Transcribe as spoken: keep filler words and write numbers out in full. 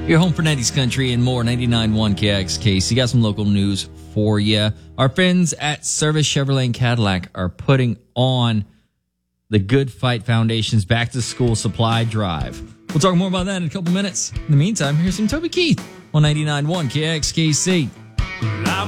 Your home for nineties country and more. ninety-nine point one K X K C. Got some local news for you. Our friends at Service Chevrolet and Cadillac are putting on the Good Fight Foundation's Back to School Supply Drive. We'll talk more about that in a couple minutes. In the meantime, here's some Toby Keith on ninety-nine point one K X K C.